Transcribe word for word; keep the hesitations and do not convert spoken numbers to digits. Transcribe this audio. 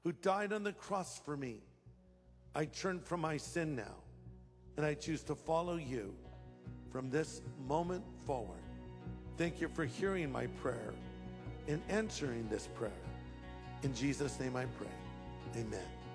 who died on the cross for me. I turn from my sin now, and I choose to follow you from this moment forward. Thank you for hearing my prayer and answering this prayer. In Jesus' name I pray, amen.